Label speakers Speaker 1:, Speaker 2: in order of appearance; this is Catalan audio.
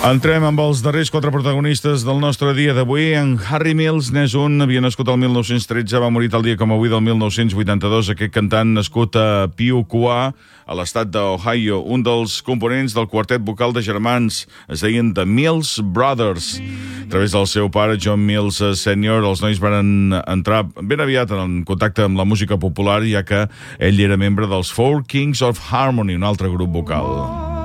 Speaker 1: Entrem amb els darrers 4 protagonistes del nostre dia d'avui. En Harry Mills n'és un, havia nascut el 1913, va morir tal dia com avui del 1982. Aquest cantant nascut a Piucoa, a l'estat d'Ohio, un dels components del quartet vocal de germans, es deien The Mills Brothers. A través del seu pare, John Mills Sr., els nois van entrar ben aviat en contacte amb la música popular, ja que ell era membre dels Four Kings of Harmony, un altre grup vocal.